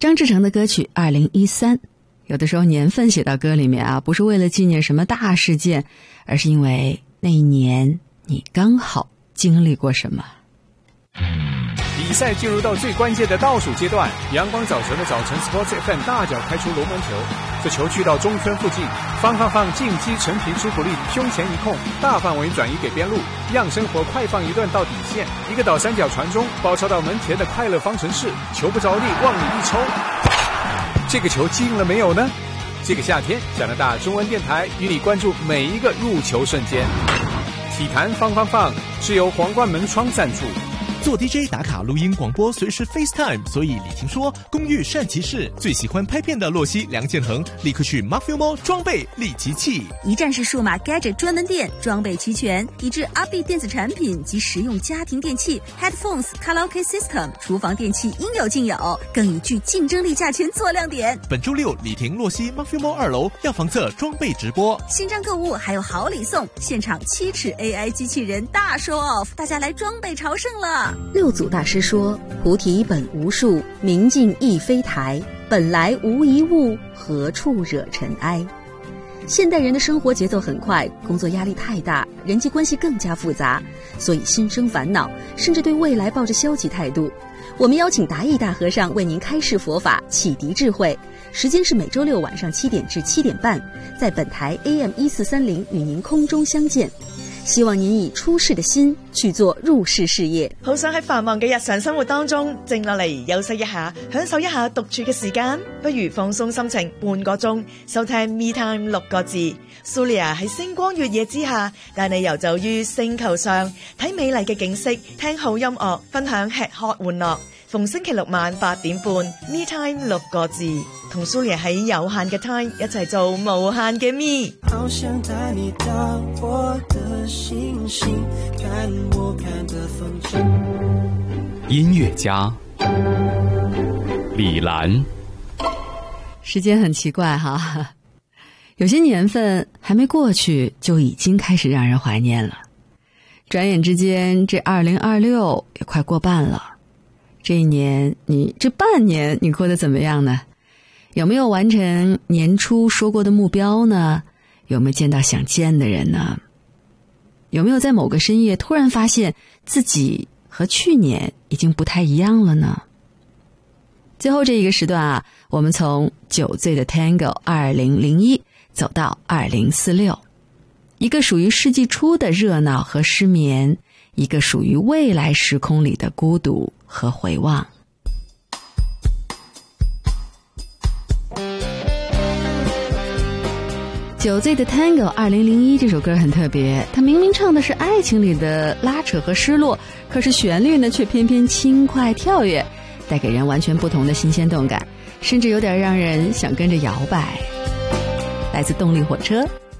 张志成的歌曲2013，有的时候年份写到歌里面啊，不是为了纪念什么大事件，而是因为那一年你刚好经历过什么。 比赛进入到最关键的倒数阶段，阳光早晨的早晨 Sports FM 大脚开出龙门球，这球去到中圈附近，方进击陈平出不利，胸前一控，大范围转移给边路，让生活快放一段到底线，一个倒三角传中，包抄到门前的快乐方程式，球不着力，往里一抽，这个球进了没有呢？这个夏天，加拿大中文电台与你关注每一个入球瞬间。体坛放是由皇冠门窗赞助。 做 DJ 打卡录音广播随时 FaceTime， 所以李婷说公寓善其事，最喜欢拍片的洛西梁建恒立刻去 Mafilmo 装备立即器， 一站式数码 gadget 专门店，装备齐全，以至 update 电子产品及实用家庭电器 headphones、卡拉 OK system、厨房电器应有尽有，更以具竞争力价钱做亮点。 本周六李婷洛西 Mafilmo 2楼药房侧装备直播， 新trang购物还有好礼送，现场7尺 AI 机器人大 show off， 大家来装备朝圣了。 六祖大师说，菩提本无树，明镜亦非台，本来无一物，何处惹尘埃。现代人的生活节奏很快，工作压力太大，人际关系更加复杂，所以心生烦恼，甚至对未来抱着消极态度。我们邀请达义大和尚为您开示佛法，启迪智慧。时间是每周六晚上7点至7点半，在本台 AM1430与您空中相见。希望您以出世的心去做入世事業。 好想喺繁忙嘅日常生活當中靜落嚟休息一下，享受一下獨處嘅時間，不如放鬆心情半個鐘，收聽 Me Time 6個字。Sulia 喺星光月夜之下，帶你遊走於星球上，睇美麗嘅景色，聽好音樂，分享吃喝玩樂。逢星期六晚8點半 Me Time 6個字，同 Sulia 喺有限嘅 time 一齊做無限嘅 Me。 好想帶你到我的星星，看我看的風景。 音樂家李蘭。 時間很奇怪哈，有些年份還沒過去，就已經開始讓人懷念了。轉眼之間，這2026也快過半了。這一年這半年你過得怎麼樣呢？有沒有完成年初說過的目標呢？有沒有見到想見的人呢？有沒有在某個深夜突然發現自己和去年已經不太一樣了呢？最後這一個時段啊，我們從酒醉的 Tango 2001走到2046，一個屬於世紀初的熱鬧和失眠，一個屬於未來時空裡的孤獨和回望。酒醉的 Tango 2001這首歌很特別，它明明唱的是愛情裡的拉扯和失落，可是旋律呢卻偏偏輕快跳躍，帶給人完全不同的新鮮動感，甚至有點讓人想跟着搖擺。來自動力火車